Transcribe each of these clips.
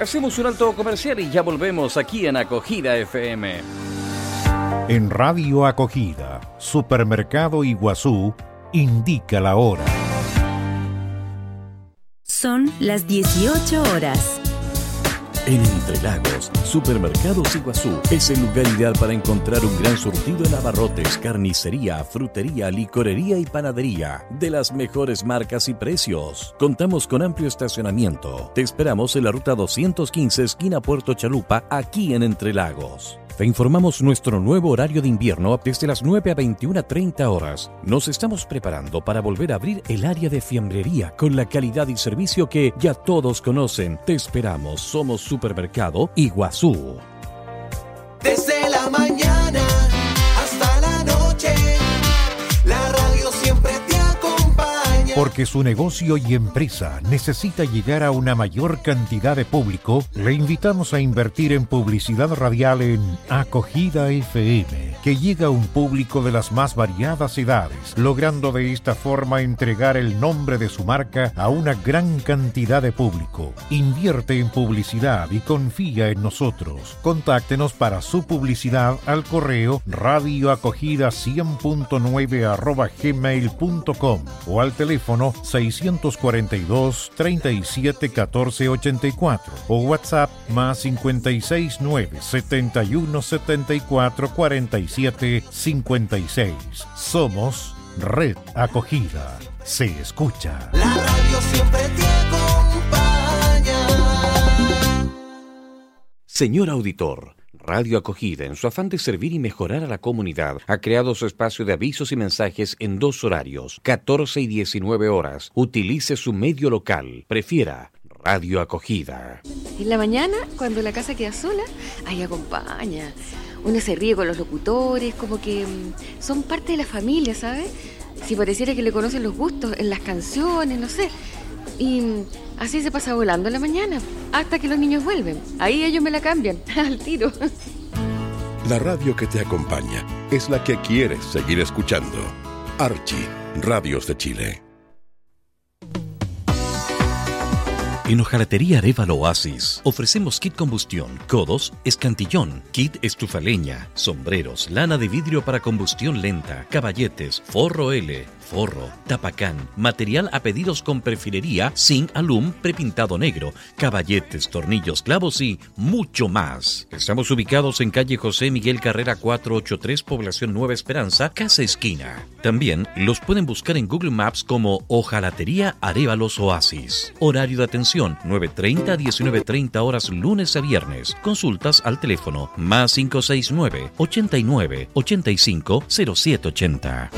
Hacemos un alto comercial y ya volvemos aquí en Acogida FM. En Radio Acogida, Supermercado Iguazú, indica la hora. Son las 18 horas. En Entre Lagos, Supermercados Iguazú es el lugar ideal para encontrar un gran surtido en abarrotes, carnicería, frutería, licorería y panadería de las mejores marcas y precios. Contamos con amplio estacionamiento. Te esperamos en la ruta 215, esquina Puerto Chalupa, aquí en Entre Lagos. Te informamos nuestro nuevo horario de invierno desde las 9 a 21:30 horas. Nos estamos preparando para volver a abrir el área de fiambrería con la calidad y servicio que ya todos conocen. Te esperamos. Somos Supermercado Iguazú. Desde la mañana hasta la noche, la radio siempre te acompaña. Porque su negocio y empresa necesita llegar a una mayor cantidad de público, le invitamos a invertir en publicidad radial en Acogida FM, que llega a un público de las más variadas edades, logrando de esta forma entregar el nombre de su marca a una gran cantidad de público. Invierte en publicidad y confía en nosotros. Contáctenos para su publicidad al correo radioacogida100.9@gmail.com o al teléfono 642 37 14 84 o WhatsApp más 569 71 74 47 56. Somos Red Acogida. Se escucha. La radio siempre te acompaña. Señor auditor, Radio Acogida, en su afán de servir y mejorar a la comunidad, ha creado su espacio de avisos y mensajes en 2 horarios, 14 y 19 horas. Utilice su medio local. Prefiera Radio Acogida. En la mañana, cuando la casa queda sola, ahí acompaña. Uno se ríe con los locutores, como que son parte de la familia, ¿sabes? Si pareciera que le conocen los gustos en las canciones, no sé. Y así se pasa volando en la mañana, hasta que los niños vuelven. Ahí ellos me la cambian, al tiro. La radio que te acompaña es la que quieres seguir escuchando. Archie, Radios de Chile. En Hojalatería Arévalo Oasis ofrecemos kit combustión, codos, escantillón, kit estufa leña, sombreros, lana de vidrio para combustión lenta, caballetes, forro L, forro, tapacán, material a pedidos con perfilería, zinc, alum, prepintado negro, caballetes, tornillos, clavos y mucho más. Estamos ubicados en calle José Miguel Carrera 483, Población Nueva Esperanza, Casa Esquina. También los pueden buscar en Google Maps como Hojalatería Arévalos Oasis. Horario de atención 9:30 a 19:30 horas lunes a viernes. Consultas al teléfono más 569 89 85 0780.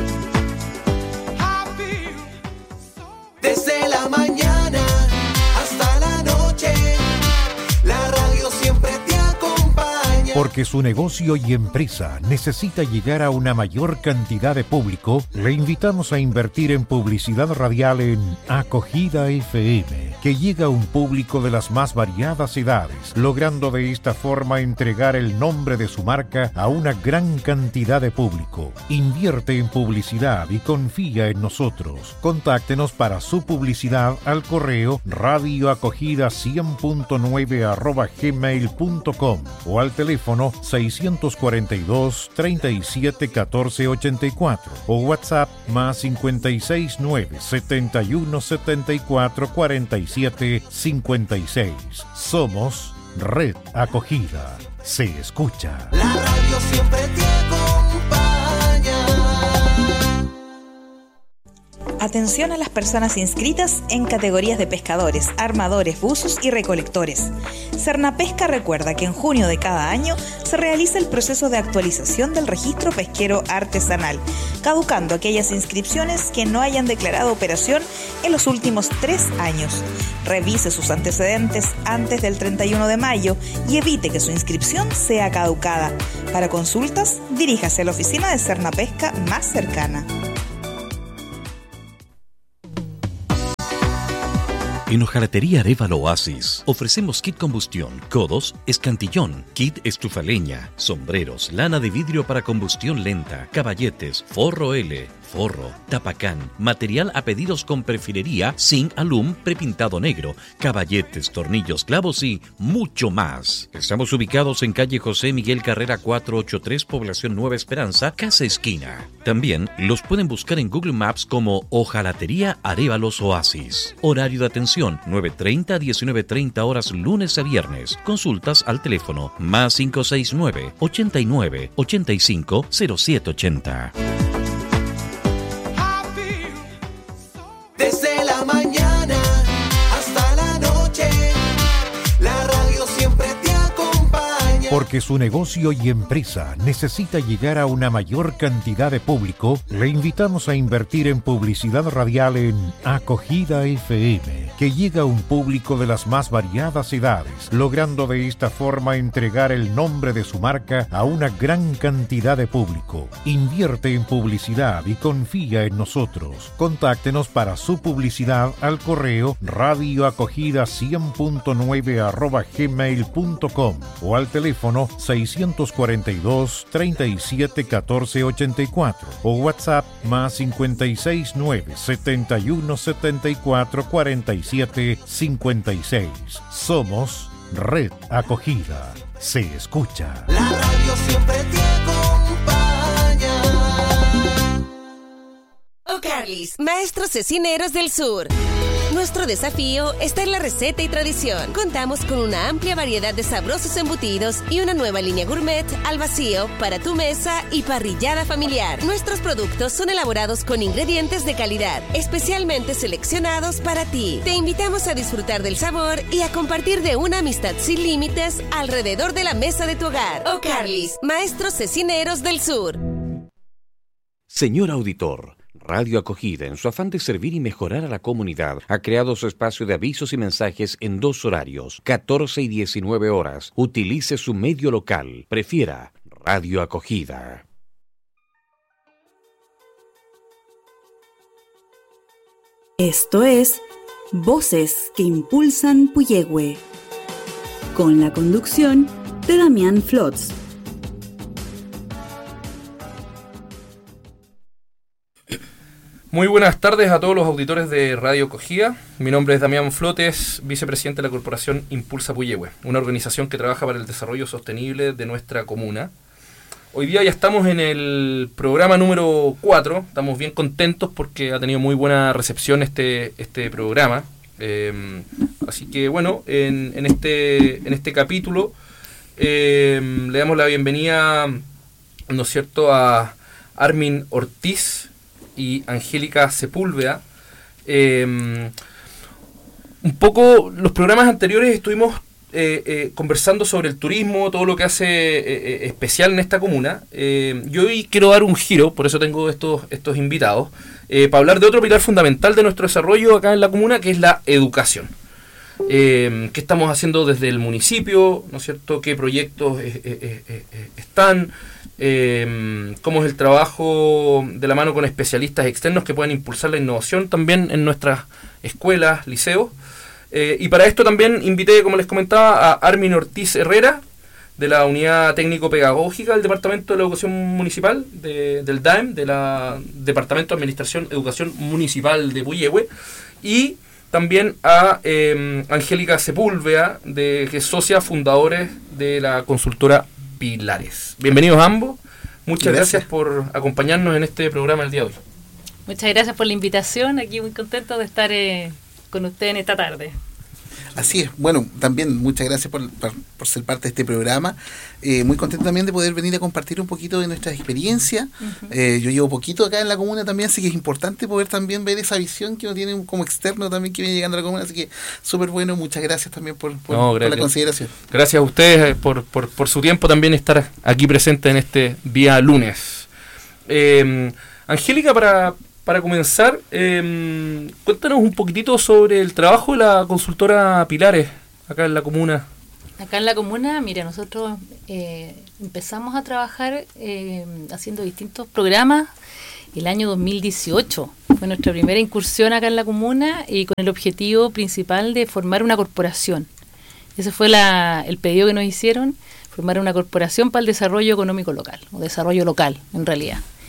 Desde la mañana hasta la noche, la radio siempre te acompaña. Porque su negocio y empresa necesita llegar a una mayor cantidad de público, le invitamos a invertir en publicidad radial en Acogida FM, que llega a un público de las más variadas edades, logrando de esta forma entregar el nombre de su marca a una gran cantidad de público. Invierte en publicidad y confía en nosotros. Contáctenos para su publicidad al correo radioacogida100.9@gmail.com o al teléfono 642 37 14 84 o WhatsApp más 569 71 74 47 56. Somos Red Acogida. Se escucha. La radio siempre te acompaña. Atención a las personas inscritas en categorías de pescadores, armadores, buzos y recolectores. Cernapesca recuerda que en junio de cada año se realiza el proceso de actualización del registro pesquero artesanal, caducando aquellas inscripciones que no hayan declarado operación en los últimos 3 años. Revise sus antecedentes antes del 31 de mayo y evite que su inscripción sea caducada. Para consultas, diríjase a la oficina de Cernapesca más cercana. En Hojalatería Arévalo Oasis ofrecemos kit combustión, codos, escantillón, kit estufa leña, sombreros, lana de vidrio para combustión lenta, caballetes, forro L, forro, tapacán, material a pedidos con perfilería, zinc, alum, prepintado negro, caballetes, tornillos, clavos y mucho más. Estamos ubicados en calle José Miguel Carrera 483, población Nueva Esperanza, casa esquina. También los pueden buscar en Google Maps como Hojalatería Arévalos Oasis. Horario de atención 9:30 a 19:30 horas lunes a viernes. Consultas al teléfono +569 89 85 0780. Desde la mañana hasta la noche, la radio siempre te acompaña. Porque su negocio y empresa necesita llegar a una mayor cantidad de público, le invitamos a invertir en publicidad radial en Acogida FM, que llega a un público de las más variadas edades, logrando de esta forma entregar el nombre de su marca a una gran cantidad de público. Invierte en publicidad y confía en nosotros. Contáctenos para su publicidad al correo radioacogida100.9@gmail.com o al teléfono 642 37 14 84 o WhatsApp +569 71 74 47 56. Somos Red Acogida. Se escucha. La radio siempre te acompaña. O'Carly's, maestros cecineros del sur. Nuestro desafío está en la receta y tradición. Contamos con una amplia variedad de sabrosos embutidos y una nueva línea gourmet al vacío para tu mesa y parrillada familiar. Nuestros productos son elaborados con ingredientes de calidad, especialmente seleccionados para ti. Te invitamos a disfrutar del sabor y a compartir de una amistad sin límites alrededor de la mesa de tu hogar. O'Carly's, maestros cecineros del sur. Señor auditor, Radio Acogida, en su afán de servir y mejorar a la comunidad, ha creado su espacio de avisos y mensajes en 2 horarios, 14 y 19 horas. Utilice su medio local. Prefiera Radio Acogida. Esto es Voces que Impulsan Puyehue, con la conducción de Damián Flotz. Muy buenas tardes a todos los auditores de Radio Acogida. Mi nombre es Damián Flotes, vicepresidente de la Corporación Impulsa Puyehue, una organización que trabaja para el desarrollo sostenible de nuestra comuna. Hoy día ya estamos en el programa número 4, estamos bien contentos porque ha tenido muy buena recepción este programa. Así que bueno, en este capítulo le damos la bienvenida, ¿no es cierto?, a Armin Ortiz y Angélica Sepúlveda. Un poco los programas anteriores estuvimos conversando sobre el turismo, todo lo que hace especial en esta comuna. Yo hoy quiero dar un giro, por eso tengo estos invitados, para hablar de otro pilar fundamental de nuestro desarrollo acá en la comuna, que es la educación. ¿Qué estamos haciendo desde el municipio? ¿No es cierto? ¿Qué proyectos están? Cómo es el trabajo de la mano con especialistas externos que puedan impulsar la innovación también en nuestras escuelas, liceos. Y para esto también invité, como les comentaba, a Armin Ortiz Herrera, de la Unidad Técnico-Pedagógica del Departamento de la Educación Municipal, del DAEM, de la Departamento de Administración Educación Municipal de Puyehue, y también a Angélica Sepúlveda, que es socia fundadores de la consultora Pilares. Bienvenidos a ambos. Muchas gracias por acompañarnos en este programa el día de hoy. Muchas gracias por la invitación. Aquí muy contento de estar con usted en esta tarde. Así es. Bueno, también muchas gracias por ser parte de este programa. Muy contento también de poder venir a compartir un poquito de nuestra experiencia. Yo llevo poquito acá en la comuna también, así que es importante poder también ver esa visión que uno tiene como externo también que viene llegando a la comuna. Así que súper bueno. Muchas gracias también por la consideración. Gracias a ustedes por su tiempo también estar aquí presente en este día lunes. Angélica, para comenzar, cuéntanos un poquitito sobre el trabajo de la consultora Pilares acá en la comuna. Acá en la comuna, mira, nosotros empezamos a trabajar haciendo distintos programas el año 2018. Fue nuestra primera incursión acá en la comuna y con el objetivo principal de formar una corporación. Ese fue el pedido que nos hicieron, formar una corporación para el desarrollo económico local, o desarrollo local en realidad.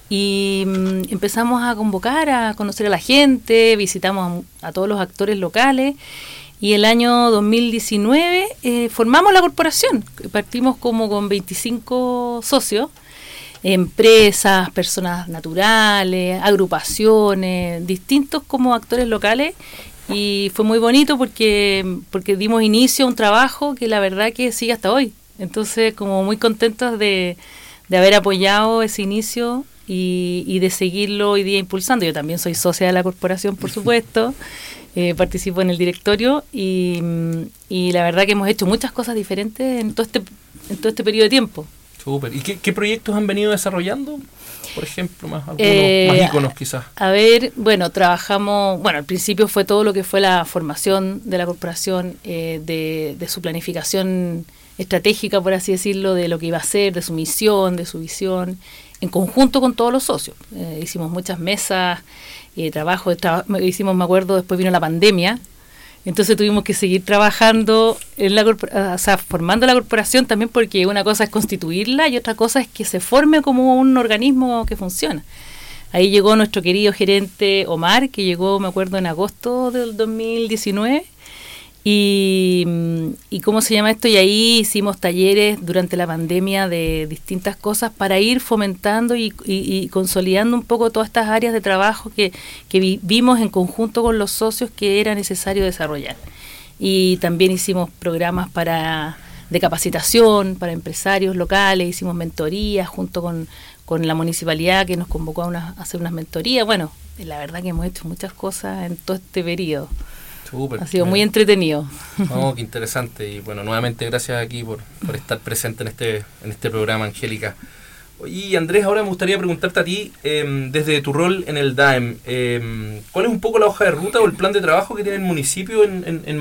y empezamos a convocar, a conocer a la gente, visitamos a todos los actores locales, y el año 2019 formamos la corporación. Partimos como con 25 socios, empresas, personas naturales, agrupaciones, distintos como actores locales, y fue muy bonito porque dimos inicio a un trabajo que la verdad que sigue hasta hoy. Entonces, como muy contentos de haber apoyado ese inicio y de seguirlo hoy día impulsando. Yo también soy socia de la corporación, por supuesto, participo en el directorio y la verdad que hemos hecho muchas cosas diferentes en todo este periodo de tiempo. Súper. ¿Y qué proyectos han venido desarrollando? Por ejemplo, algunos más íconos quizás. A ver, bueno, trabajamos, al principio fue todo lo que fue la formación de la corporación, de su planificación estratégica, por así decirlo, de lo que iba a hacer, de su misión, de su visión, en conjunto con todos los socios. Hicimos muchas mesas, trabajo, hicimos, me acuerdo, después vino la pandemia, entonces tuvimos que seguir trabajando en formando la corporación también, porque una cosa es constituirla y otra cosa es que se forme como un organismo que funciona. Ahí llegó nuestro querido gerente Omar, que llegó, me acuerdo, en agosto del 2019, y ¿cómo se llama esto? Y ahí hicimos talleres durante la pandemia de distintas cosas para ir fomentando y consolidando un poco todas estas áreas de trabajo que vimos en conjunto con los socios que era necesario desarrollar. Y también hicimos programas de capacitación para empresarios locales, hicimos mentorías junto con la municipalidad que nos convocó a hacer unas mentorías. Bueno, la verdad que hemos hecho muchas cosas en todo este periodo. Súper. Ha sido muy entretenido. No, qué interesante. Y bueno, nuevamente gracias aquí por estar presente en este programa, Angélica. Y Andrés, ahora me gustaría preguntarte a ti, desde tu rol en el DAEM, ¿cuál es un poco la hoja de ruta o el plan de trabajo que tiene el municipio en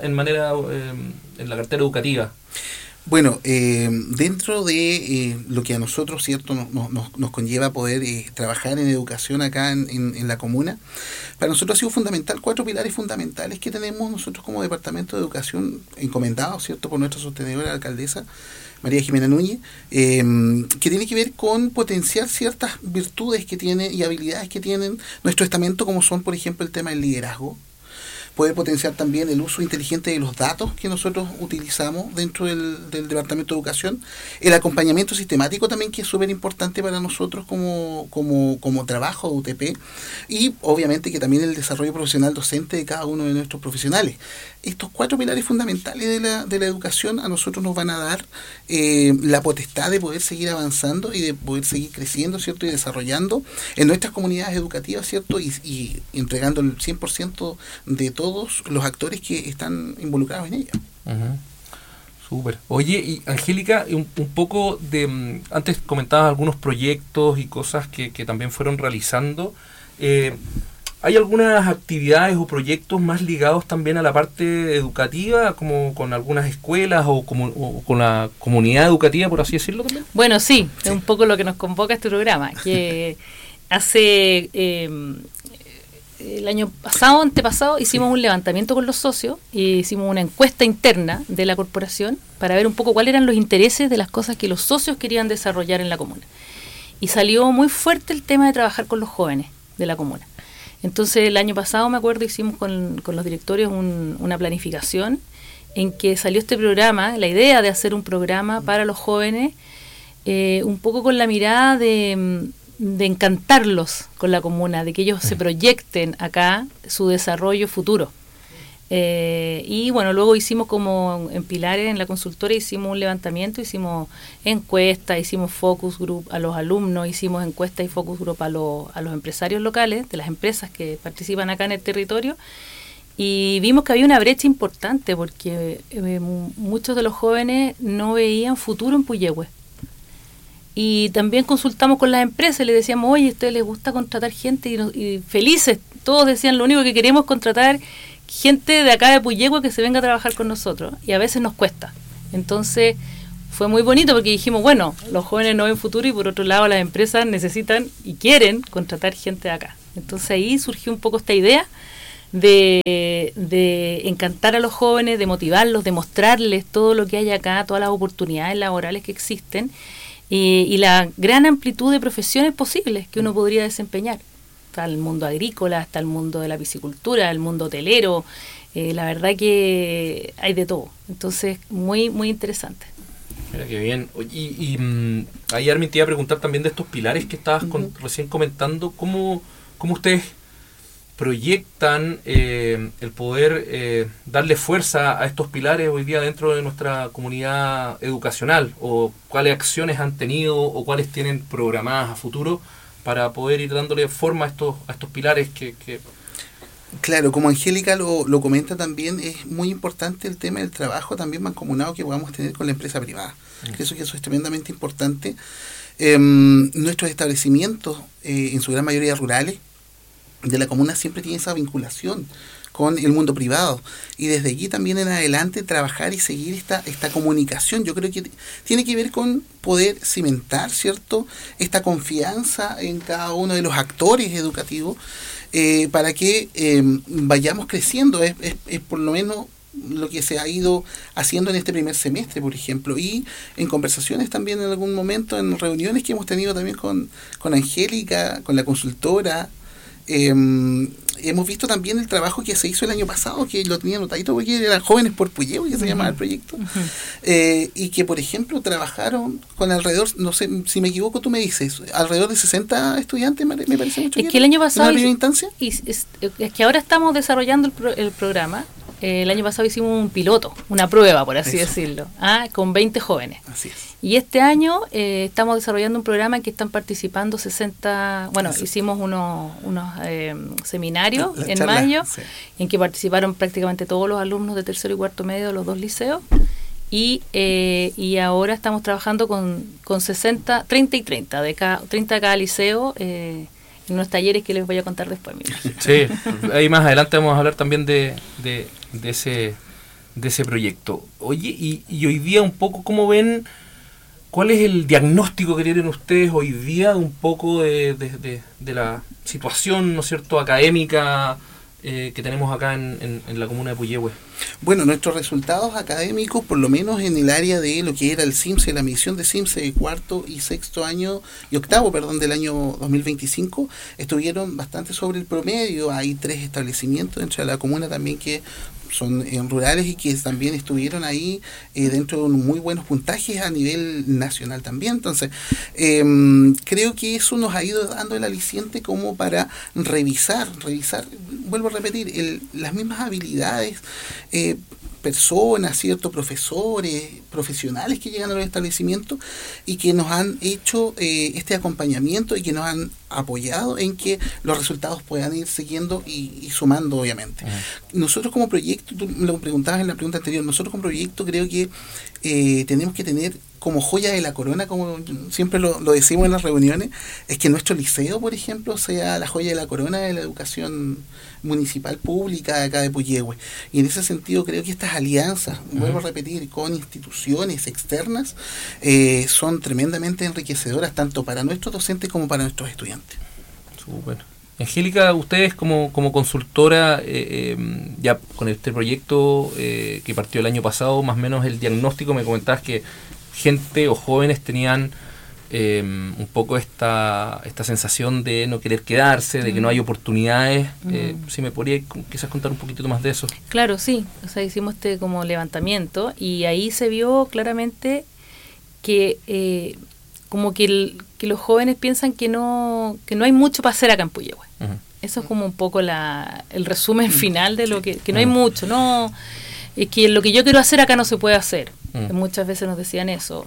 la cartera educativa? Bueno, dentro de lo que a nosotros, cierto, nos conlleva poder trabajar en educación acá en la comuna, para nosotros ha sido fundamental 4 pilares fundamentales que tenemos nosotros como Departamento de Educación encomendados, cierto, por nuestra sostenedora alcaldesa María Jimena Núñez, que tiene que ver con potenciar ciertas virtudes que tiene y habilidades que tienen nuestro estamento, como son, por ejemplo, el tema del liderazgo. Poder potenciar también el uso inteligente de los datos que nosotros utilizamos dentro del Departamento de Educación. El acompañamiento sistemático también, que es súper importante para nosotros como trabajo de UTP. Y obviamente que también el desarrollo profesional docente de cada uno de nuestros profesionales. Estos 4 pilares fundamentales de la educación a nosotros nos van a dar la potestad de poder seguir avanzando y de poder seguir creciendo, ¿cierto? Y desarrollando en nuestras comunidades educativas, ¿cierto? Y entregando el 100% de todos los actores que están involucrados en ella. Uh-huh. Súper. Oye, y Angélica, un poco de... Antes comentabas algunos proyectos y cosas que también fueron realizando. ¿Hay algunas actividades o proyectos más ligados también a la parte educativa, como con algunas escuelas o con la comunidad educativa, por así decirlo también? Bueno, sí, es un poco lo que nos convoca este programa, que hace... el año antepasado, hicimos un levantamiento con los socios y hicimos una encuesta interna de la corporación para ver un poco cuáles eran los intereses de las cosas que los socios querían desarrollar en la comuna. Y salió muy fuerte el tema de trabajar con los jóvenes de la comuna. Entonces el año pasado, me acuerdo, hicimos con los directorios una planificación en que salió este programa, la idea de hacer un programa para los jóvenes, un poco con la mirada de encantarlos con la comuna, de que ellos se proyecten acá su desarrollo futuro. Y bueno, luego hicimos como en Pilares, en la consultora, hicimos un levantamiento, hicimos encuestas, hicimos focus group a los alumnos, hicimos encuestas y focus group a los empresarios locales, de las empresas que participan acá en el territorio, y vimos que había una brecha importante porque muchos de los jóvenes no veían futuro en Puyehue. Y también consultamos con las empresas, les decíamos, oye, ¿a ustedes les gusta contratar gente? Y felices, todos decían, lo único que queremos es contratar gente de acá de Puyehue que se venga a trabajar con nosotros, y a veces nos cuesta. Entonces fue muy bonito porque dijimos, bueno, los jóvenes no ven futuro y por otro lado las empresas necesitan y quieren contratar gente de acá. Entonces ahí surgió un poco esta idea de encantar a los jóvenes, de motivarlos, de mostrarles todo lo que hay acá, todas las oportunidades laborales que existen. y la gran amplitud de profesiones posibles que uno podría desempeñar. Está el mundo agrícola, está el mundo de la piscicultura, el mundo hotelero, la verdad que hay de todo. Entonces, muy, muy interesante. Mira qué bien. Y ahí Armin te iba a preguntar también de estos pilares que estabas recién comentando, ¿cómo ustedes proyectan el poder darle fuerza a estos pilares hoy día dentro de nuestra comunidad educacional? ¿O cuáles acciones han tenido o cuáles tienen programadas a futuro para poder ir dándole forma a estos pilares que... Claro, como Angélica lo comenta también, es muy importante el tema del trabajo también mancomunado que podamos tener con la empresa privada. Creo que eso es tremendamente importante. Nuestros establecimientos, en su gran mayoría rurales, de la comuna siempre tienen esa vinculación con el mundo privado. Y desde allí también en adelante trabajar y seguir esta comunicación. Yo creo que tiene que ver con poder cimentar, ¿cierto?, esta confianza en cada uno de los actores educativos para que vayamos creciendo. Es por lo menos lo que se ha ido haciendo en este primer semestre, por ejemplo, y en conversaciones también en algún momento, en reuniones que hemos tenido también con Angélica, con la consultora. Hemos visto también el trabajo que se hizo el año pasado, que lo tenía anotadito porque eran Jóvenes por Puyehue, que se llamaba el proyecto, y que por ejemplo trabajaron con alrededor, no sé si me equivoco, tú me dices, alrededor de 60 estudiantes, me parece mucho. Es que el año pasado, ¿en la primera instancia? Es que ahora estamos desarrollando el programa. El año pasado hicimos un piloto, una prueba, por así decirlo, con 20 jóvenes. Así es. Y este año estamos desarrollando un programa en que están participando 60, hicimos unos seminarios en mayo, en que participaron prácticamente todos los alumnos de tercero y cuarto medio de los dos liceos, y ahora estamos trabajando con 60, 30 y 30, 30 de cada liceo, en unos talleres que les voy a contar después. Sí, ahí más adelante vamos a hablar también de ese proyecto. Oye, y hoy día un poco, ¿cómo ven? ¿Cuál es el diagnóstico que tienen ustedes hoy día un poco de la situación, ¿no es cierto?, académica que tenemos acá en la comuna de Puyehue? Bueno, nuestros resultados académicos, por lo menos en el área de lo que era el CIMSE, la medición de CIMSE de cuarto y octavo del año 2025, estuvieron bastante sobre el promedio. Hay 3 establecimientos dentro de la comuna también que son rurales y que también estuvieron ahí dentro de unos muy buenos puntajes a nivel nacional también. Entonces, creo que eso nos ha ido dando el aliciente como para revisar, vuelvo a repetir, las mismas habilidades, personas, ¿cierto?, profesores, profesionales que llegan a los establecimientos y que nos han hecho este acompañamiento y que nos han apoyado en que los resultados puedan ir siguiendo y sumando, obviamente. Nosotros como proyecto, tú me lo preguntabas en la pregunta anterior, nosotros como proyecto creo que tenemos que tener como joya de la corona, como siempre lo decimos en las reuniones, es que nuestro liceo, por ejemplo, sea la joya de la corona de la educación municipal pública acá de Puyehue. Y en ese sentido creo que estas alianzas, vuelvo a repetir, con instituciones externas, son tremendamente enriquecedoras tanto para nuestros docentes como para nuestros estudiantes. Súper. Angélica, ustedes como consultora, ya con este proyecto que partió el año pasado, más o menos el diagnóstico, me comentabas que gente o jóvenes tenían un poco esta sensación de no querer quedarse, de que no hay oportunidades. Si me podría quizás contar un poquitito más de eso. Claro, sí. O sea, hicimos como levantamiento y ahí se vio claramente que como que los jóvenes piensan que no hay mucho para hacer acá en Puyehue. Eso es como un poco el resumen final de lo que no hay mucho, no, es que lo que yo quiero hacer acá no se puede hacer. Muchas veces nos decían eso.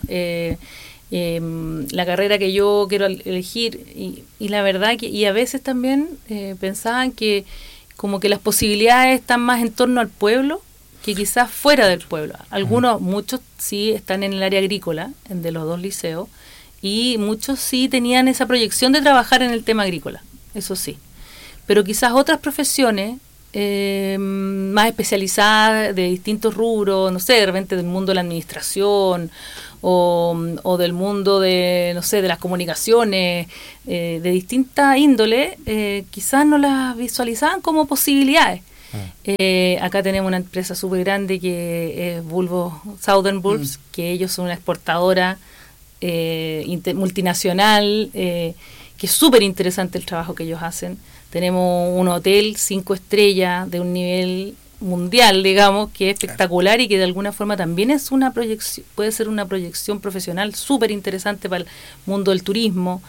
La carrera que yo quiero elegir y la verdad que y a veces también pensaban que como que las posibilidades están más en torno al pueblo que quizás fuera del pueblo. Muchos sí están en el área agrícola, de los dos liceos, y muchos sí tenían esa proyección de trabajar en el tema agrícola, eso sí. Pero quizás otras profesiones más especializadas de distintos rubros, no sé, de repente del mundo de la administración o del mundo de, no sé, de las comunicaciones, de distinta índole, quizás no las visualizaban como posibilidades. Acá tenemos una empresa súper grande que es Southern Bulbs, que ellos son una exportadora multinacional, que es súper interesante el trabajo que ellos hacen. Tenemos un hotel 5 estrellas de un nivel mundial, digamos, que es espectacular y que de alguna forma también es una proyección, puede ser una proyección profesional súper interesante para el mundo del turismo.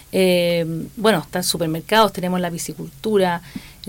Están supermercados, tenemos la piscicultura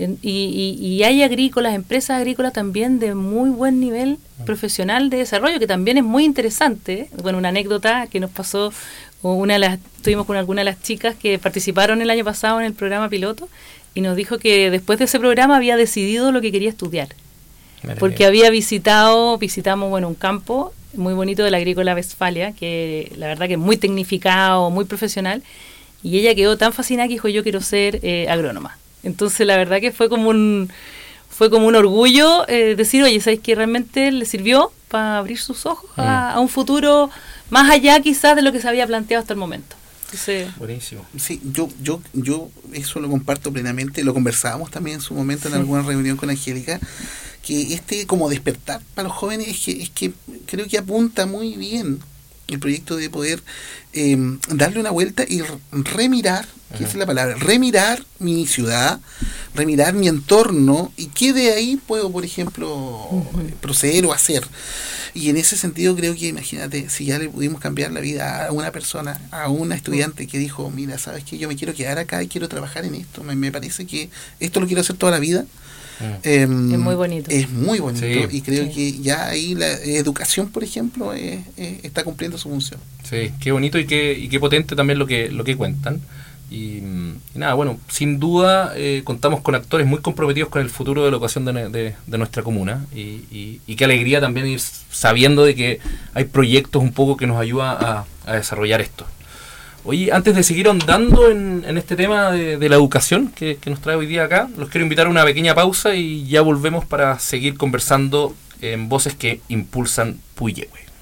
y hay agrícolas, empresas agrícolas también de muy buen nivel profesional de desarrollo, que también es muy interesante. Bueno, una anécdota que nos pasó, estuvimos con alguna de las chicas que participaron el año pasado en el programa piloto y nos dijo que después de ese programa había decidido lo que quería estudiar. Porque visitamos un campo muy bonito de la Agrícola Westfalia, que la verdad que es muy tecnificado, muy profesional, y ella quedó tan fascinada que dijo, yo quiero ser agrónoma. Entonces la verdad que fue como un orgullo decir, oye, ¿sabes qué? Realmente le sirvió para abrir sus ojos a un futuro más allá quizás de lo que se había planteado hasta el momento. Entonces, buenísimo. Sí, yo eso lo comparto plenamente, lo conversábamos también en su momento en alguna reunión con Angélica, que como despertar para los jóvenes es que creo que apunta muy bien el proyecto de poder darle una vuelta y remirar, ¿qué es la palabra? Remirar mi ciudad, remirar mi entorno y qué de ahí puedo, por ejemplo, proceder o hacer. Y en ese sentido creo que, imagínate, si ya le pudimos cambiar la vida a una persona, a una estudiante que dijo, mira, ¿sabes qué? Yo me quiero quedar acá y quiero trabajar en esto. Me parece que esto lo quiero hacer toda la vida. Es muy bonito. Es muy bonito, sí, y creo que ya ahí la educación, por ejemplo, está cumpliendo su función. Sí, qué bonito y qué potente también lo que cuentan. Y nada, bueno, sin duda contamos con actores muy comprometidos con el futuro de la educación de nuestra comuna y qué alegría también ir sabiendo de que hay proyectos un poco que nos ayudan a desarrollar esto. Oye, antes de seguir ahondando en este tema de la educación que nos trae hoy día acá, los quiero invitar a una pequeña pausa y ya volvemos para seguir conversando en Voces que Impulsan Puyehue.